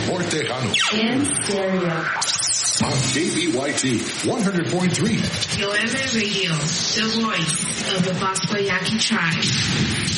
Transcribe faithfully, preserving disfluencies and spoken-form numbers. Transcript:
sabor tejano. In stereo. On K B Y T one hundred point three. Yoeme Radio, the voice of the Bosco Yaqui tribe.